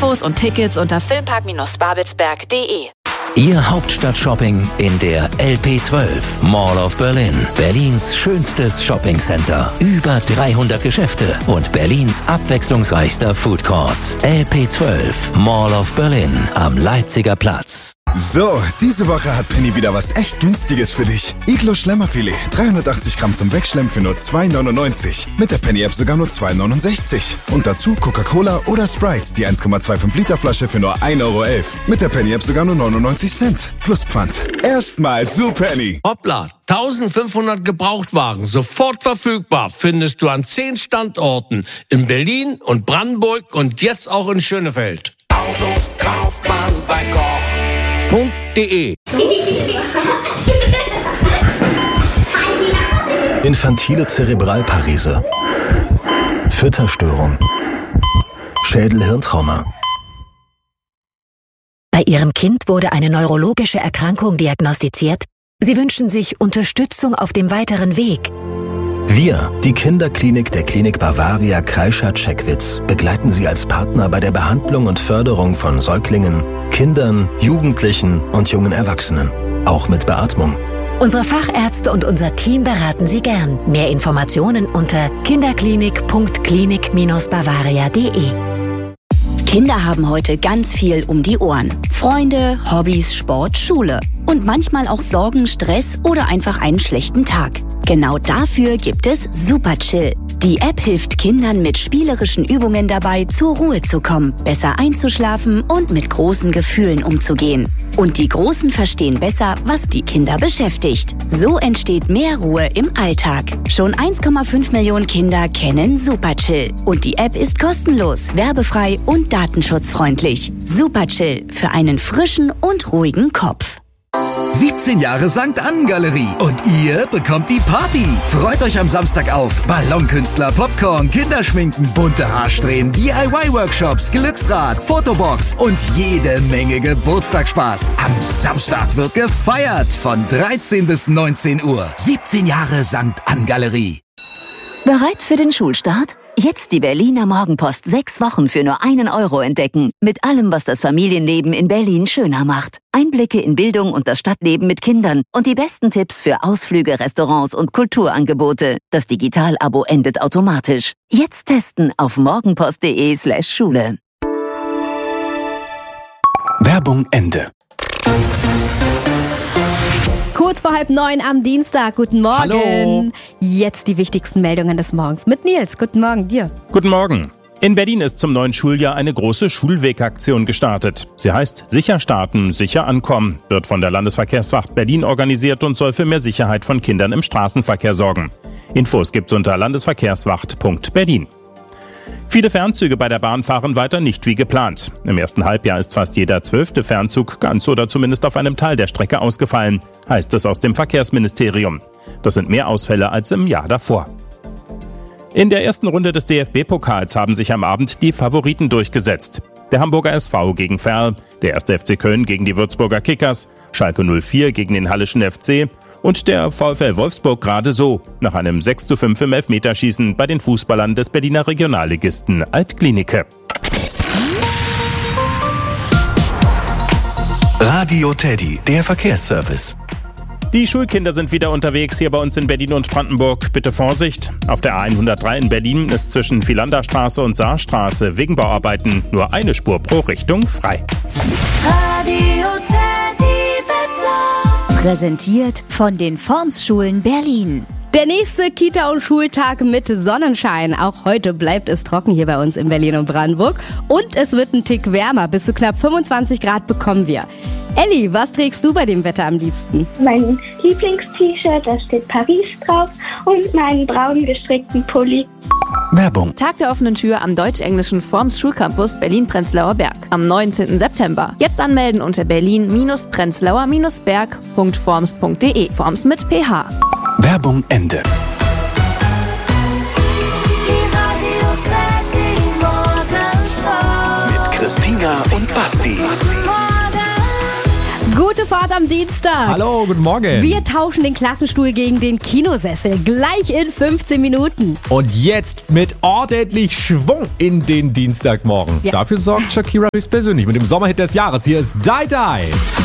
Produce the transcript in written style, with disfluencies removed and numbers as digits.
Infos und Tickets unter filmpark-babelsberg.de. Ihr Hauptstadt-Shopping in der LP12 Mall of Berlin. Berlins schönstes Shoppingcenter. Über 300 Geschäfte und Berlins abwechslungsreichster Food Court. LP12 Mall of Berlin am Leipziger Platz. So, diese Woche hat Penny wieder was echt Günstiges für dich. Iglo Schlemmerfilet, 380 Gramm zum Wegschlemmen für nur 2,99. Mit der Penny-App sogar nur 2,69. Und dazu Coca-Cola oder Sprite, die 1,25 Liter Flasche für nur 1,11 Euro. Mit der Penny-App sogar nur 99 Cent. Plus Pfand. Erstmal zu Penny. Hoppla, 1500 Gebrauchtwagen, sofort verfügbar, findest du an 10 Standorten in Berlin und Brandenburg und jetzt auch in Schönefeld. Autos kauft man bei Koch.de. Infantile Zerebralparese, Fütterstörung, Schädel-Hirntrauma. Bei Ihrem Kind wurde eine neurologische Erkrankung diagnostiziert. Sie wünschen sich Unterstützung auf dem weiteren Weg. Wir, die Kinderklinik der Klinik Bavaria Kreischer-Checkwitz, begleiten Sie als Partner bei der Behandlung und Förderung von Säuglingen, Kindern, Jugendlichen und jungen Erwachsenen, auch mit Beatmung. Unsere Fachärzte und unser Team beraten Sie gern. Mehr Informationen unter kinderklinik.klinik-bavaria.de. Kinder haben heute ganz viel um die Ohren. Freunde, Hobbys, Sport, Schule. Und manchmal auch Sorgen, Stress oder einfach einen schlechten Tag. Genau dafür gibt es Superchill. Die App hilft Kindern mit spielerischen Übungen dabei, zur Ruhe zu kommen, besser einzuschlafen und mit großen Gefühlen umzugehen. Und die Großen verstehen besser, was die Kinder beschäftigt. So entsteht mehr Ruhe im Alltag. Schon 1,5 Millionen Kinder kennen Superchill. Und die App ist kostenlos, werbefrei und datenschutzfreundlich. Superchill für einen frischen und ruhigen Kopf. 17 Jahre St. Ann Galerie und ihr bekommt die Party. Freut euch am Samstag auf Ballonkünstler, Popcorn, Kinderschminken, bunte Haarsträhnen, DIY-Workshops, Glücksrad, Fotobox und jede Menge Geburtstagsspaß. Am Samstag wird gefeiert von 13 bis 19 Uhr. 17 Jahre St. Ann Galerie. Bereit für den Schulstart? Jetzt die Berliner Morgenpost 6 Wochen für nur 1 Euro entdecken. Mit allem, was das Familienleben in Berlin schöner macht. Einblicke in Bildung und das Stadtleben mit Kindern und die besten Tipps für Ausflüge, Restaurants und Kulturangebote. Das Digital-Abo endet automatisch. Jetzt testen auf morgenpost.de/Schule. Werbung Ende. Kurz vor 8:30 am Dienstag. Guten Morgen. Hallo. Jetzt die wichtigsten Meldungen des Morgens mit Nils. Guten Morgen dir. Guten Morgen. In Berlin ist zum neuen Schuljahr eine große Schulwegaktion gestartet. Sie heißt Sicher starten, sicher ankommen, wird von der Landesverkehrswacht Berlin organisiert und soll für mehr Sicherheit von Kindern im Straßenverkehr sorgen. Infos gibt's unter landesverkehrswacht.berlin. Viele Fernzüge bei der Bahn fahren weiter nicht wie geplant. Im ersten Halbjahr ist fast jeder 12. Fernzug ganz oder zumindest auf einem Teil der Strecke ausgefallen, heißt es aus dem Verkehrsministerium. Das sind mehr Ausfälle als im Jahr davor. In der ersten Runde des DFB-Pokals haben sich am Abend die Favoriten durchgesetzt. Der Hamburger SV gegen Verl, der 1. FC Köln gegen die Würzburger Kickers, Schalke 04 gegen den Halleschen FC und der VfL Wolfsburg gerade so, nach einem 6:5 im Elfmeterschießen bei den Fußballern des Berliner Regionalligisten Alt-Glienicke. Radio Teddy, der Verkehrsservice. Die Schulkinder sind wieder unterwegs hier bei uns in Berlin und Brandenburg. Bitte Vorsicht. Auf der A103 in Berlin ist zwischen Philanderstraße und Saarstraße wegen Bauarbeiten nur eine Spur pro Richtung frei. Radio Teddy Wetter. Präsentiert von den Formsschulen Berlin. Der nächste Kita- und Schultag mit Sonnenschein. Auch heute bleibt es trocken hier bei uns in Berlin und Brandenburg. Und es wird ein Tick wärmer. Bis zu knapp 25 Grad bekommen wir. Elli, was trägst du bei dem Wetter am liebsten? Mein Lieblings-T-Shirt, da steht Paris drauf und meinen braun gestrickten Pulli. Werbung. Tag der offenen Tür am deutsch-englischen Forms Schulcampus Berlin-Prenzlauer Berg am 19. September. Jetzt anmelden unter berlin-prenzlauer-berg.forms.de. Forms mit PH. Werbung Ende. Mit Christina und Basti. Gute Fahrt am Dienstag. Hallo, guten Morgen. Wir tauschen den Klassenstuhl gegen den Kinosessel. Gleich in 15 Minuten. Und jetzt mit ordentlich Schwung in den Dienstagmorgen. Ja. Dafür sorgt Shakira höchstpersönlich mit dem Sommerhit des Jahres. Hier ist Die Die.